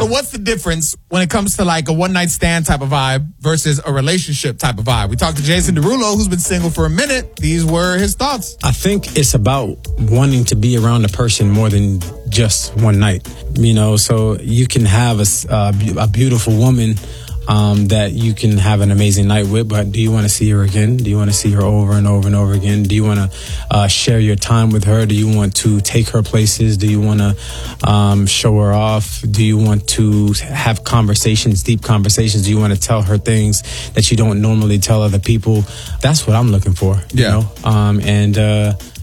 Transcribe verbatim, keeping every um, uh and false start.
what's the difference when it comes to like a one-night stand type of vibe versus a relationship type of vibe? We talked to Jason Derulo, who's been single for a minute. These were his thoughts. I think it's about wanting to be around a person more than just one night. You know, so you can have a, uh, a beautiful woman Um, that you can have an amazing night with, but do you want to see her again? Do you want to see her over and over and over again? Do you want to uh, share your time with her? Do you want to take her places? Do you want to um, show her off? Do you want to have conversations, deep conversations? Do you want to tell her things that you don't normally tell other people? That's what I'm looking for, you yeah. know? Um, and uh,